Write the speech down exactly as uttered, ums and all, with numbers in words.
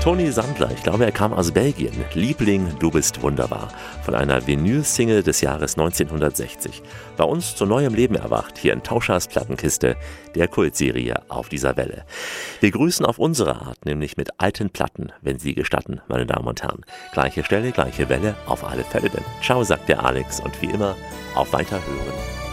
Tony Sandler, ich glaube, er kam aus Belgien. Liebling, du bist wunderbar. Von einer Vinyl-Single des Jahres neunzehnhundertsechzig. Bei uns zu neuem Leben erwacht, hier in Tauschers Plattenkiste, der Kultserie Auf dieser Welle. Wir grüßen auf unsere Art, nämlich mit alten Platten, wenn Sie gestatten, meine Damen und Herren. Gleiche Stelle, gleiche Welle, auf alle Fälle denn. Ciao, sagt der Alex und wie immer, auf Weiterhören.